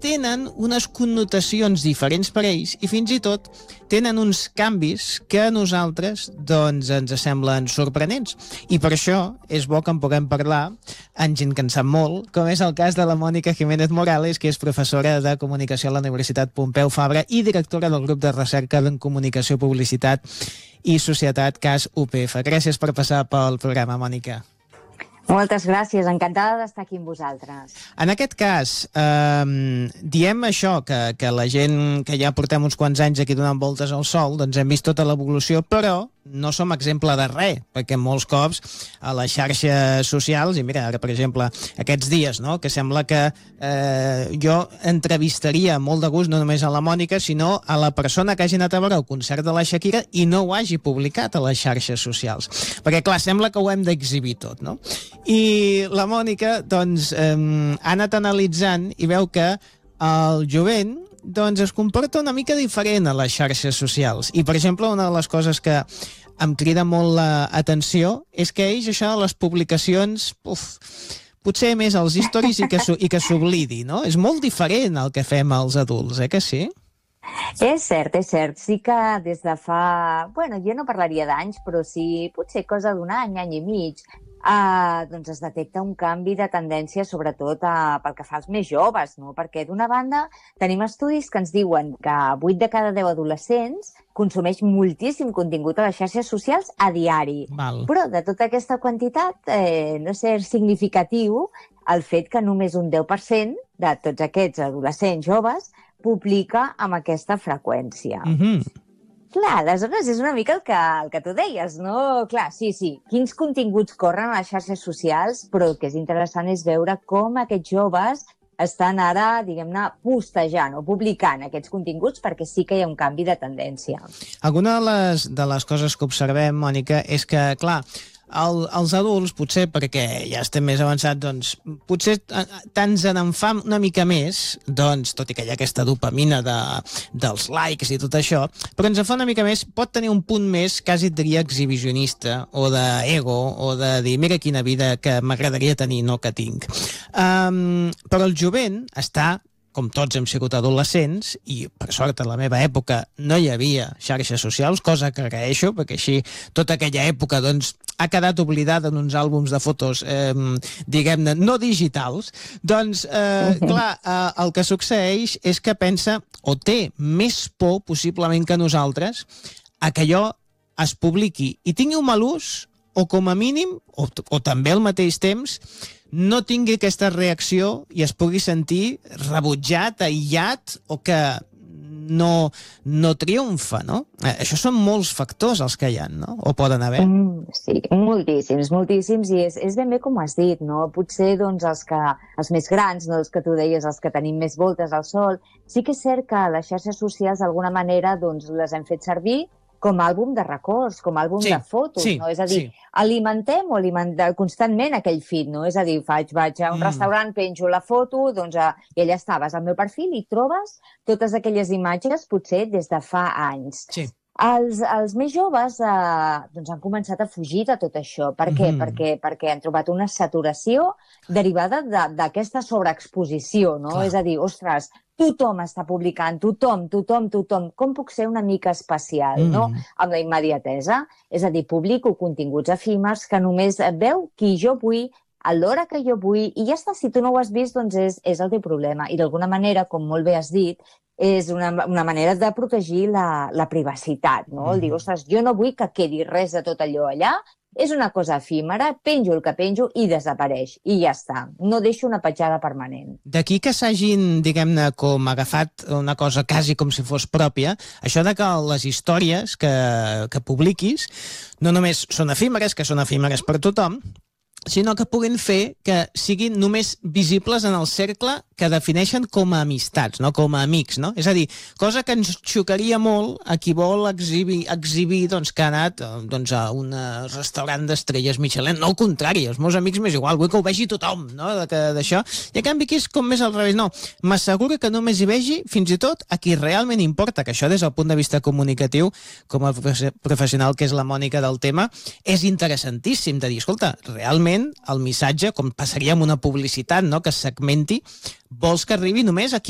tenen unes connotacions diferents per ells i fins i tot tenen uns canvis que a nosaltres doncs, ens semblen sorprenents. I per això és bo que en puguem parlar amb gent que en sap molt, com és el cas de la Mònica Jiménez Morales, que és professora de Comunicació a la Universitat Pompeu Fabra i directora del grup de recerca en Comunicació, Publicitat i Societat CAS UPF. Gràcies per passar pel programa, Mònica. Moltes gràcies, encantada d'estar aquí amb vosaltres. En aquest cas, diem això, que la gent que ja portem uns quants anys aquí donant voltes al sol, doncs hem vist tota l'evolució, però no som exemple de res, perquè molts cops a les xarxes socials, i mira, ara per exemple, aquests dies, no?, que sembla que jo entrevistaria molt de gust no només a la Mònica, sinó a la persona que hagi anat a veure el concert de la Shakira i no ho hagi publicat a les xarxes socials. Perquè, clar, sembla que ho hem d'exhibir tot, no? I la Mònica, doncs, ha anat analitzant i veu que el jovent doncs es comporta una mica diferent a les xarxes socials. I, per exemple, una de les coses que em crida molt l'atenció és que ells, això de les publicacions, potser més als stories i que s'oblidi, no? És molt diferent el que fem els adults, que sí? És cert, és cert. Sí que des de fa... Bueno, jo no parlaria d'anys, però sí potser cosa d'un any, any i mig, doncs es detecta un canvi de tendència, sobretot pel que fa als més joves, no? Perquè d'una banda tenim estudis que ens diuen que 8 de cada 10 adolescents consumeix moltíssim contingut a les xarxes socials a diari. Val. Però de tota aquesta quantitat no és significatiu el fet que només un 10% de tots aquests adolescents joves publica amb aquesta freqüència. Clar, aleshores és una mica el que tu deies, no? Clar, sí, quins continguts corren a les xarxes socials, però el que és interessant és veure com aquests joves estan ara, diguem-ne, postejant o publicant aquests continguts perquè sí que hi ha un canvi de tendència. Alguna de les coses que observem, Mònica, és que, clar, els adults, potser perquè ja estem més avançats, doncs potser ens en fa una mica més, doncs, tot i que hi ha aquesta dopamina dels likes i tot això, però ens en fa una mica més, pot tenir un punt més, quasi et diria exhibicionista, o d'ego, o de dir, mira quina vida que m'agradaria tenir, no que tinc. Però el jovent està, com tots hem sigut adolescents, i per sort a la meva època no hi havia xarxes socials, cosa que agraeixo, perquè així tota aquella època doncs, ha quedat oblidada en uns àlbums de fotos, diguem-ne, no digitals. Doncs, clar, el que succeeix és que pensa, o té més por, possiblement, que nosaltres, a que allò es publiqui i tingui un mal ús, o com a mínim, o també al mateix temps, no tingui aquesta reacció i es pugui sentir rebutjat, aïllat, o que no triomfa, no? Això són molts factors els que hi ha, no? O poden haver. Sí, moltíssims, i és ben bé com has dit, no? Potser, doncs, els més grans, no? Els que tu deies, els que tenim més voltes al sol, sí que és cert que les xarxes socials, d'alguna manera, doncs, les hem fet servir com a àlbum de records, com a àlbum de fotos, no? És a dir, alimentem constantment aquell feed, no? És a dir, vaig a un restaurant, penjo la foto, doncs, i allà està, vas al meu perfil i trobes totes aquelles imatges, potser des de fa anys. Sí. Els més joves doncs han començat a fugir de tot això. Per què? Perquè han trobat una saturació derivada d'aquesta sobreexposició, no? Clar. És a dir, ostres, tothom està publicant, tothom. Com puc ser una mica especial, no? Amb la immediatesa. És a dir, publico continguts efímers que només veu qui jo vull, a l'hora que jo vull, i ja està, si tu no ho has vist, doncs és el teu problema. I d'alguna manera, com molt bé has dit, és una manera de protegir la privacitat, no? El dir, ostres, jo no vull que quedi res de tot allò allà, és una cosa efímera, penjo el que penjo i desapareix, i ja està. No deixo una petjada permanent. D'aquí que s'hagin, diguem-ne, com agafat una cosa quasi com si fos pròpia, això de que les històries que publiquis no només són efímeres, que són efímeres per tothom, sinó que puguin fer que siguin només visibles en el cercle que defineixen com a amistats, no? Com a amics, no? És a dir, cosa que ens xocaria molt a qui vol exhibir doncs, que ha anat doncs, a un restaurant d'estrelles Michelin. No, al contrari, els meus amics m'és igual, vull que ho vegi tothom, no? D'això. I a canvi aquí és com més al revés. No, m'asseguro que només hi vegi fins i tot a qui realment importa, que això des del punt de vista comunicatiu, com a professional que és la Mònica del tema, és interessantíssim de dir, escolta, realment el missatge, com passaria amb una publicitat, no?, que segmenti, vols que arribi només a qui